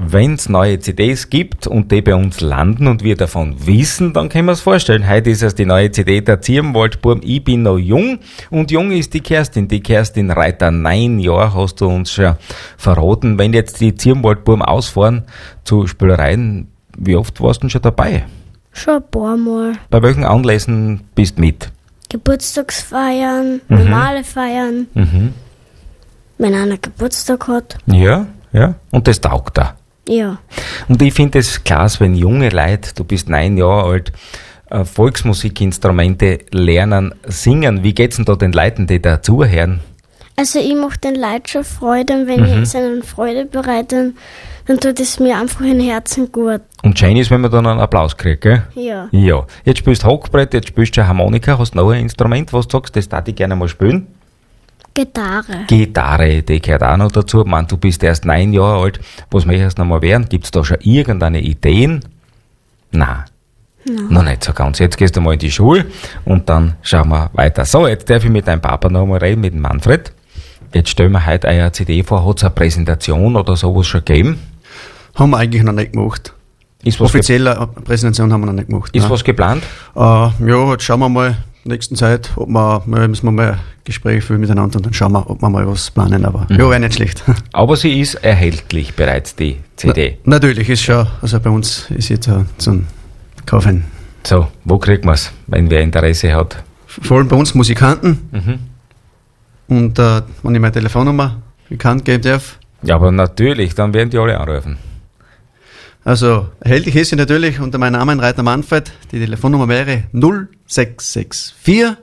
wenn es neue CDs gibt und die bei uns landen und wir davon wissen, dann können wir es vorstellen. Heute ist es die neue CD der Zirnwaldburm, Ich bin noch jung. Und jung ist die Kerstin. Die Kerstin Reiter, 9 Jahre hast du uns schon verraten. Wenn jetzt die Zirnwaldburm ausfahren zu Spielereien, wie oft warst du denn schon dabei? Schon ein paar Mal. Bei welchen Anlässen bist du mit? Geburtstagsfeiern, normale Feiern, wenn einer Geburtstag hat. Ja. Und das taugt da. Ja. Und ich finde es klasse, wenn junge Leute, du bist 9 Jahre alt, Volksmusikinstrumente lernen, singen. Wie geht's denn da den Leuten, die da zuhören? Also ich mache den Leuten schon Freude und wenn ich ihnen Freude bereite, dann tut es mir einfach im Herzen gut. Und schön ist, wenn man dann einen Applaus kriegt, gell? Ja. Ja. Jetzt spielst du Hockbrett, jetzt spielst du Harmonika, hast noch ein Instrument, was du sagst, das darf ich gerne mal spielen? Gitarre, die gehört auch noch dazu. Man, du bist erst 9 Jahre alt. Was möchtest du noch mal werden? Gibt's da schon irgendeine Ideen? Nein. Noch nicht so ganz. Jetzt gehst du mal in die Schule und dann schauen wir weiter. So, jetzt darf ich mit deinem Papa noch mal reden, mit dem Manfred. Jetzt stellen wir heute eine CD vor. Hat es eine Präsentation oder sowas schon gegeben? Haben wir eigentlich noch nicht gemacht. Offizielle Präsentation haben wir noch nicht gemacht. Ist was geplant? Ja, jetzt schauen wir mal in der nächsten Zeit, ob müssen wir mal ein Gespräch führen miteinander und dann schauen wir, ob wir mal was planen. Aber ja, wäre nicht schlecht. Aber sie ist erhältlich bereits, die CD. Natürlich, ist schon, also bei uns ist jetzt zum Kaufen. So, wo kriegt man es, wenn wer Interesse hat? Vor allem bei uns Musikanten. Und wenn ich meine Telefonnummer bekannt geben darf. Ja, aber natürlich, dann werden die alle anrufen. Also, erhältlich ist sie natürlich unter meinem Namen Reiter Manfred. Die Telefonnummer wäre 0664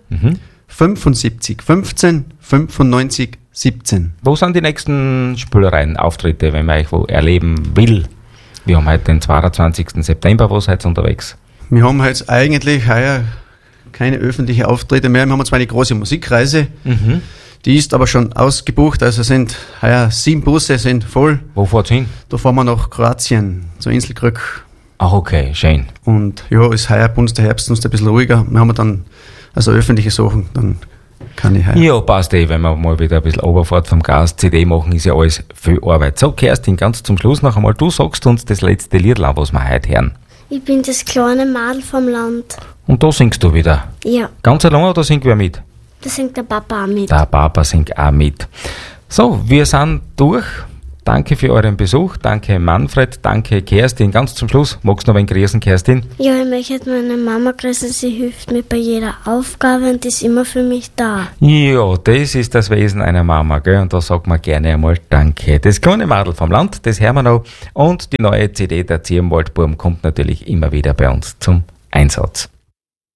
75 15 95 17. Wo sind die nächsten Spielereien, Auftritte, wenn man euch wo erleben will? Wir haben heute den 22. September, wo seid ihr unterwegs? Wir haben jetzt eigentlich heuer keine öffentlichen Auftritte mehr. Wir haben zwar eine große Musikreise, die ist aber schon ausgebucht, also sind heuer 7 Busse sind voll. Wo fahrt's hin? Da fahren wir nach Kroatien, zur Inselkrück. Ach, okay, schön. Und ja, ist heuer bei uns der Herbst uns ein bisschen ruhiger. Wir haben dann also öffentliche Sachen, dann kann ich heuer. Ja, passt wenn man mal wieder ein bisschen runterfährt vom Gas. CD machen ist ja alles viel Arbeit. So, Kerstin, ganz zum Schluss noch einmal, du sagst uns das letzte Lied, was wir heute hören. Ich bin das kleine Madel vom Land. Und da singst du wieder? Ja. Ganz allein oder singt wer mit? Da singt der Papa auch mit. Der Papa singt auch mit. So, wir sind durch. Danke für euren Besuch. Danke Manfred. Danke Kerstin. Ganz zum Schluss, magst du noch ein grüßen, Kerstin? Ja, ich möchte meine Mama grüßen. Sie hilft mir bei jeder Aufgabe und ist immer für mich da. Ja, das ist das Wesen einer Mama, gell? Und da sagt man gerne einmal Danke. Das kleine Madel vom Land, das hören wir noch. Und die neue CD der Zirnwaldburm kommt natürlich immer wieder bei uns zum Einsatz.